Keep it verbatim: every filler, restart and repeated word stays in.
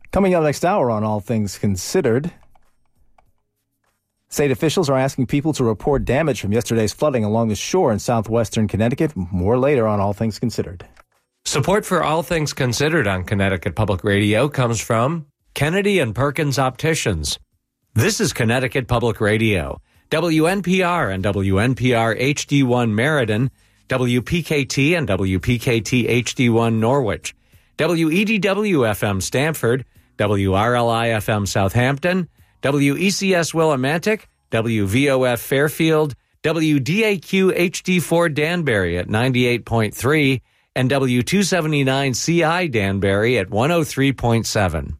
Coming up next hour on All Things Considered, state officials are asking people to report damage from yesterday's flooding along the shore in southwestern Connecticut. More later on All Things Considered. Support for All Things Considered on Connecticut Public Radio comes from Kennedy and Perkins Opticians. This is Connecticut Public Radio. W N P R and W N P R H D one Meriden, W P K T and W P K T H D one Norwich, W E D W F M Stamford, W R L I F M Southampton, W E C S Willimantic, W V O F Fairfield, W D A Q H D four Danbury at ninety-eight point three, and W two seventy-nine C I Danbury at one oh three point seven.